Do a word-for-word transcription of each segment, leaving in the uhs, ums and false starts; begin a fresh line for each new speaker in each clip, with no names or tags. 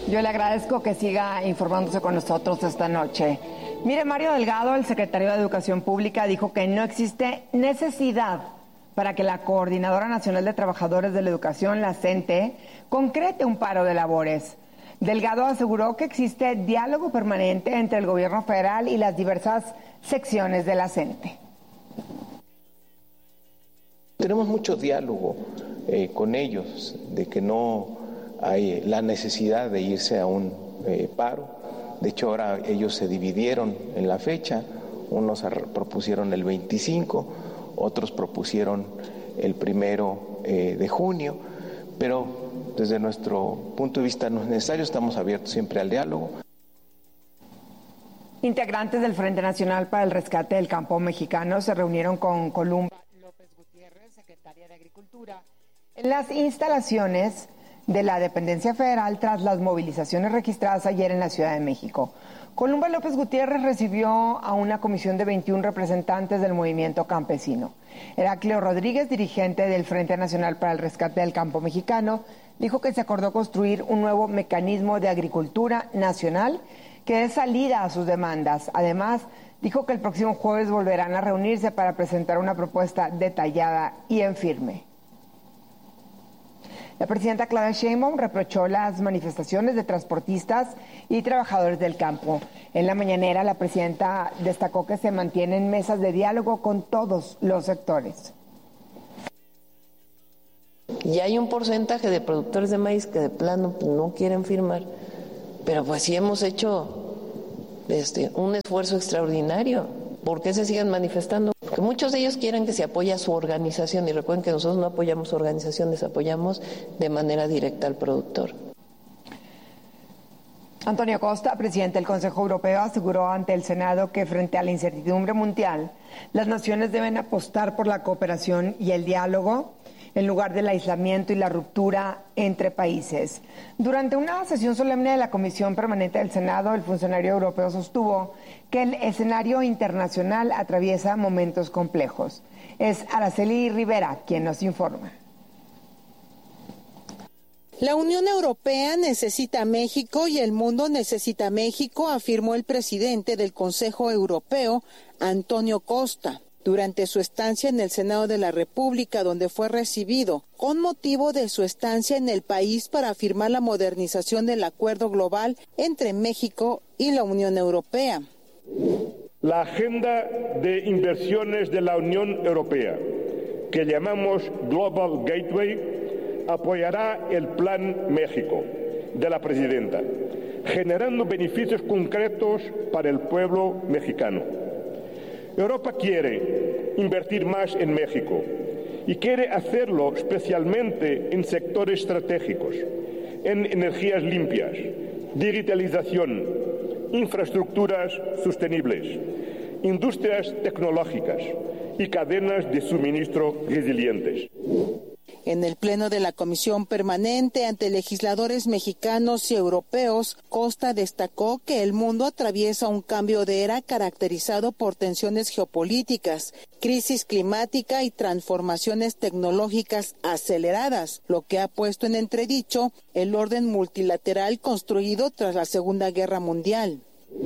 Yo le agradezco que siga informándose con nosotros esta noche. Mire, Mario Delgado, el secretario de Educación Pública, dijo que no existe necesidad para que la Coordinadora Nacional de Trabajadores de la Educación, la CENTE, concrete un paro de labores. Delgado aseguró que existe diálogo permanente entre el gobierno federal y las diversas secciones de la CENTE.
Tenemos mucho diálogo eh, con ellos, de que no hay la necesidad de irse a un eh, paro. De hecho, ahora ellos se dividieron en la fecha, unos propusieron el veinticinco, otros propusieron el primero eh, de junio, pero desde nuestro punto de vista no es necesario, estamos abiertos siempre al diálogo.
Integrantes del Frente Nacional para el Rescate del Campo Mexicano se reunieron con Columba López Gutiérrez, secretaria de Agricultura, en las instalaciones de la dependencia federal tras las movilizaciones registradas ayer en la Ciudad de México. Columba López Gutiérrez recibió a una comisión de veintiún representantes del movimiento campesino. Heraclio Rodríguez, dirigente del Frente Nacional para el Rescate del Campo Mexicano, dijo que se acordó construir un nuevo mecanismo de agricultura nacional que dé salida a sus demandas. Además, dijo que el próximo jueves volverán a reunirse para presentar una propuesta detallada y en firme. La presidenta Claudia Sheinbaum reprochó las manifestaciones de transportistas y trabajadores del campo. En la mañanera, la presidenta destacó que se mantienen mesas de diálogo con todos los sectores.
Y hay un porcentaje de productores de maíz que de plano no quieren firmar, pero pues sí hemos hecho este, un esfuerzo extraordinario. ¿Por qué se siguen manifestando? Porque muchos de ellos quieren que se apoye a su organización, y recuerden que nosotros no apoyamos organizaciones, apoyamos de manera directa al productor.
Antonio Costa, presidente del Consejo Europeo, aseguró ante el Senado que frente a la incertidumbre mundial, las naciones deben apostar por la cooperación y el diálogo en lugar del aislamiento y la ruptura entre países. Durante una sesión solemne de la Comisión Permanente del Senado, el funcionario europeo sostuvo que el escenario internacional atraviesa momentos complejos. Es Araceli Rivera quien nos informa.
La Unión Europea necesita a México y el mundo necesita a México, afirmó el presidente del Consejo Europeo, Antonio Costa, durante su estancia en el Senado de la República, donde fue recibido con motivo de su estancia en el país para firmar la modernización del acuerdo global entre México y la Unión Europea.
La agenda de inversiones de la Unión Europea, que llamamos Global Gateway, apoyará el Plan México de la presidenta, generando beneficios concretos para el pueblo mexicano. Europa quiere invertir más en México y quiere hacerlo especialmente en sectores estratégicos, en energías limpias, digitalización, infraestructuras sostenibles, industrias tecnológicas y cadenas de suministro resilientes.
En el pleno de la Comisión Permanente ante legisladores mexicanos y europeos, Costa destacó que el mundo atraviesa un cambio de era caracterizado por tensiones geopolíticas, crisis climática y transformaciones tecnológicas aceleradas, lo que ha puesto en entredicho el orden multilateral construido tras la Segunda Guerra Mundial.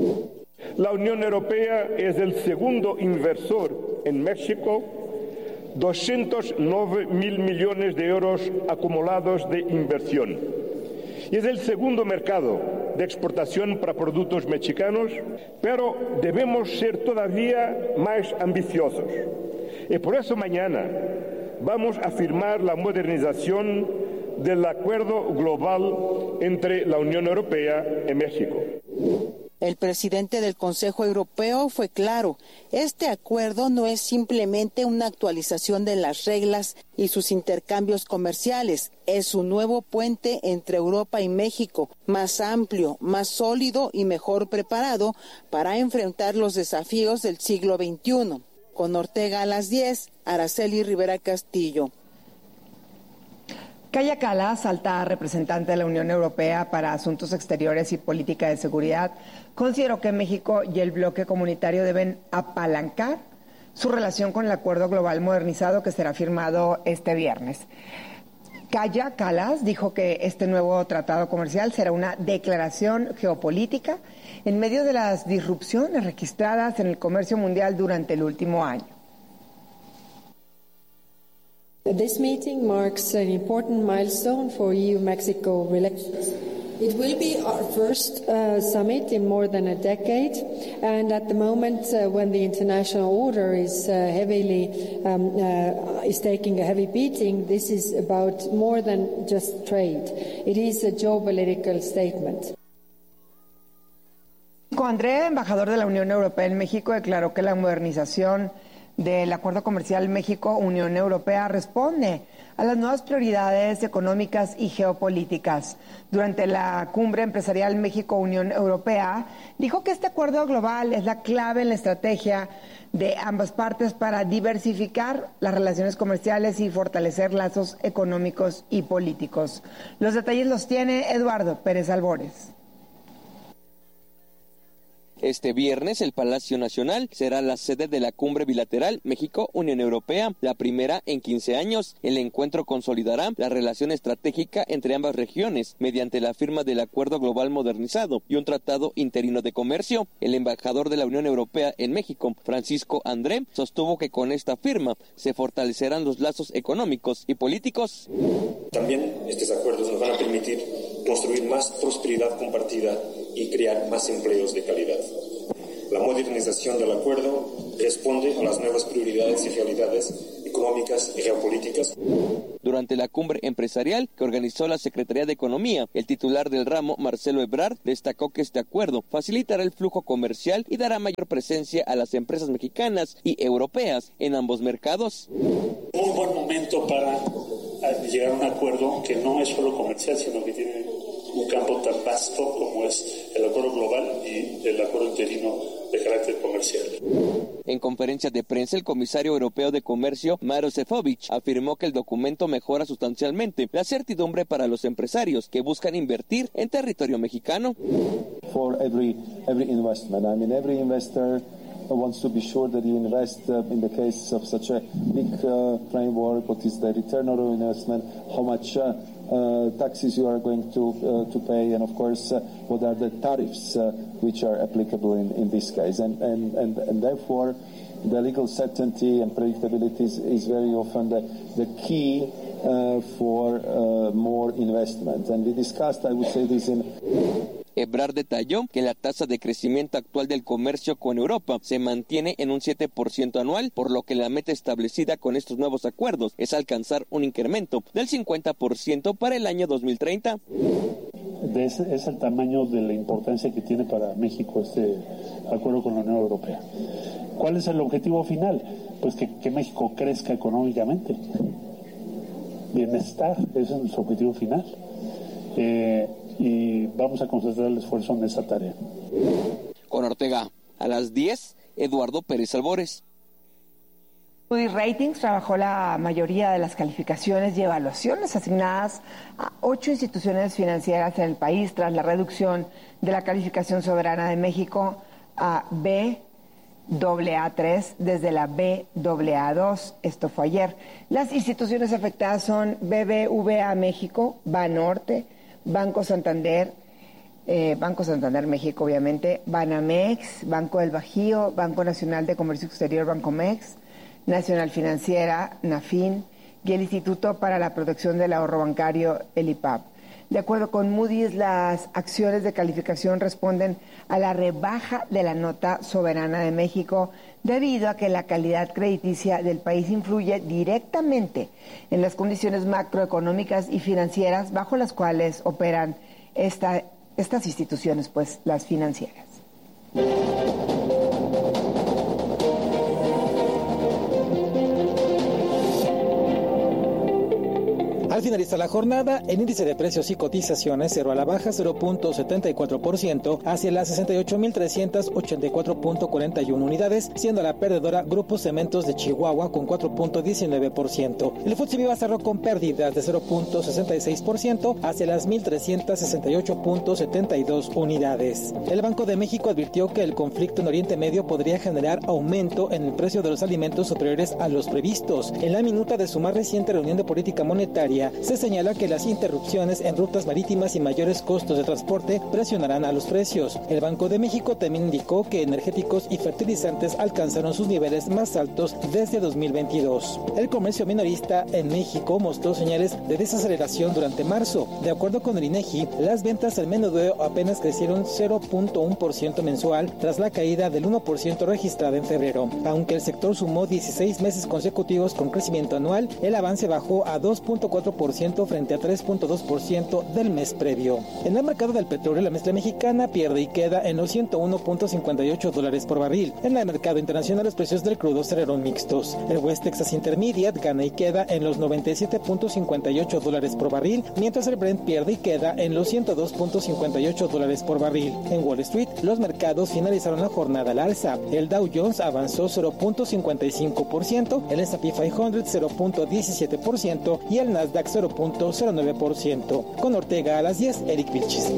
La Unión Europea es el segundo inversor en México, doscientos nueve mil millones de euros acumulados de inversión. Y es el segundo mercado de exportación para productos mexicanos, pero debemos ser todavía más ambiciosos. Y por eso mañana vamos a firmar la modernización del acuerdo global entre la Unión Europea y México.
El presidente del Consejo Europeo fue claro, este acuerdo no es simplemente una actualización de las reglas y sus intercambios comerciales, es un nuevo puente entre Europa y México, más amplio, más sólido y mejor preparado para enfrentar los desafíos del siglo veintiuno. Con Ortega a las diez, Araceli Rivera Castillo.
Kaia Kallas, alta representante de la Unión Europea para Asuntos Exteriores y Política de Seguridad, consideró que México y el bloque comunitario deben apalancar su relación con el Acuerdo Global Modernizado que será firmado este viernes. Kaja Kallas dijo que este nuevo tratado comercial será una declaración geopolítica en medio de las disrupciones registradas en el comercio mundial durante el último año.
This meeting marks an important milestone for E U-Mexico relations. It will be our first uh, summit in more than a decade, and at the moment uh, when the international order is uh, heavily um, uh, is taking a heavy beating, this is about more than just trade. It is a geopolitical statement.
André, embajador de la Unión Europea en México, declaró que la modernización del Acuerdo Comercial México-Unión Europea responde a las nuevas prioridades económicas y geopolíticas. Durante la cumbre empresarial México-Unión Europea, dijo que este acuerdo global es la clave en la estrategia de ambas partes para diversificar las relaciones comerciales y fortalecer lazos económicos y políticos. Los detalles los tiene Eduardo Pérez Albores.
Este viernes, el Palacio Nacional será la sede de la cumbre bilateral México-Unión Europea, la primera en quince años. El encuentro consolidará la relación estratégica entre ambas regiones mediante la firma del Acuerdo Global Modernizado y un tratado interino de comercio. El embajador de la Unión Europea en México, Francisco André, sostuvo que con esta firma se fortalecerán los lazos económicos y políticos.
También estos acuerdos nos van a permitir construir más prosperidad compartida y crear más empleos de calidad. La modernización del acuerdo responde a las nuevas prioridades y realidades económicas y geopolíticas.
Durante la cumbre empresarial que organizó la Secretaría de Economía, el titular del ramo, Marcelo Ebrard, destacó que este acuerdo facilitará el flujo comercial y dará mayor presencia a las empresas mexicanas y europeas en ambos mercados.
Un buen momento para llegar a un acuerdo que no es solo comercial, sino que tiene un campo tan vasto como es el acuerdo global y el acuerdo interino de carácter comercial.
En conferencia de prensa, el comisario europeo de comercio, Maroš Šefčovič, afirmó que el documento mejora sustancialmente la certidumbre para los empresarios que buscan invertir en territorio mexicano.
For every every investment, I mean every investor wants to be sure that you invest uh, in the case of such a big uh, framework, what is the return on investment, how much uh, uh, taxes you are going to uh, to pay, and of course uh, what are the tariffs uh, which are applicable in, in this case, and, and, and, and therefore the legal certainty and predictability is, is very often the, the key uh, for uh, more investment. And we discussed, I would say this in...
Ebrard detalló que la tasa de crecimiento actual del comercio con Europa se mantiene en un siete por ciento anual, por lo que la meta establecida con estos nuevos acuerdos es alcanzar un incremento del cincuenta por ciento para el año dos mil treinta.
Es, es el tamaño de la importancia que tiene para México este acuerdo con la Unión Europea. ¿Cuál es el objetivo final? Pues que, que México crezca económicamente. Bienestar, ese es nuestro objetivo final. Eh, y vamos a concentrar el esfuerzo en esa tarea.
Con Ortega, a las diez, Eduardo Pérez Albores.
Moody's Ratings trabajó la mayoría de las calificaciones y evaluaciones asignadas a ocho instituciones financieras en el país tras la reducción de la calificación soberana de México a B A A tres desde la B A A dos. Esto fue ayer. Las instituciones afectadas son B B V A México, Banorte, Banco Santander, eh, Banco Santander México, obviamente, Banamex, Banco del Bajío, Banco Nacional de Comercio Exterior, Bancomex, Nacional Financiera, Nafin, y el Instituto para la Protección del Ahorro Bancario, el I P A B. De acuerdo con Moody's, las acciones de calificación responden a la rebaja de la nota soberana de México debido a que la calidad crediticia del país influye directamente en las condiciones macroeconómicas y financieras bajo las cuales operan esta, estas instituciones, pues las financieras.
Al finalizar la jornada, el índice de precios y cotizaciones cerró a la baja cero punto setenta y cuatro por ciento hacia las sesenta y ocho mil trescientos ochenta y cuatro punto cuarenta y uno unidades, siendo la perdedora Grupo Cementos de Chihuahua con cuatro punto diecinueve por ciento. El F T S E Viva cerró con pérdidas de cero punto sesenta y seis por ciento hacia las mil trescientos sesenta y ocho punto setenta y dos unidades. El Banco de México advirtió que el conflicto en Oriente Medio podría generar aumento en el precio de los alimentos superiores a los previstos. En la minuta de su más reciente reunión de política monetaria, pandemia, se señala que las interrupciones en rutas marítimas y mayores costos de transporte presionarán a los precios. El Banco de México también indicó que energéticos y fertilizantes alcanzaron sus niveles más altos desde dos mil veintidós. El comercio minorista en México mostró señales de desaceleración durante marzo. De acuerdo con el INEGI, las ventas al menudeo apenas crecieron cero punto uno por ciento mensual tras la caída del uno por ciento registrada en febrero. Aunque el sector sumó dieciséis meses consecutivos con crecimiento anual, el avance bajó a dos punto cuatro por ciento frente a tres punto dos por ciento del mes previo. En el mercado del petróleo, la mezcla mexicana pierde y queda en los ciento uno punto cincuenta y ocho dólares por barril. En el mercado internacional, los precios del crudo cerraron mixtos. El West Texas Intermediate gana y queda en los noventa y siete punto cincuenta y ocho dólares por barril, mientras el Brent pierde y queda en los ciento dos punto cincuenta y ocho dólares por barril. En Wall Street, los mercados finalizaron la jornada al alza. El Dow Jones avanzó cero punto cincuenta y cinco por ciento, el ese and pe quinientos cero punto diecisiete por ciento y el Nasdaq cero punto cero nueve por ciento. Con Ortega a las diez, Eric Vilchis.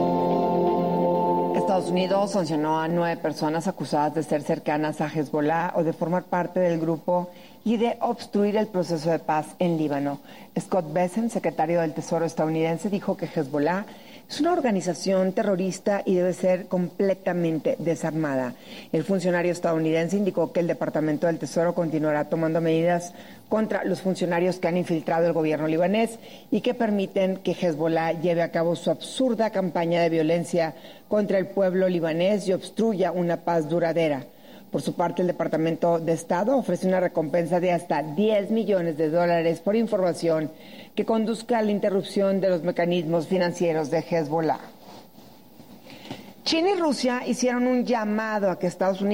Estados Unidos sancionó a nueve personas acusadas de ser cercanas a Hezbollah o de formar parte del grupo y de obstruir el proceso de paz en Líbano. Scott Bessent, secretario del Tesoro estadounidense, dijo que Hezbollah es una organización terrorista y debe ser completamente desarmada. El funcionario estadounidense indicó que el Departamento del Tesoro continuará tomando medidas contra los funcionarios que han infiltrado el gobierno libanés y que permiten que Hezbollah lleve a cabo su absurda campaña de violencia contra el pueblo libanés y obstruya una paz duradera. Por su parte, el Departamento de Estado ofrece una recompensa de hasta diez millones de dólares por información que conduzca a la interrupción de los mecanismos financieros de Hezbollah. China y Rusia hicieron un llamado a que Estados Unidos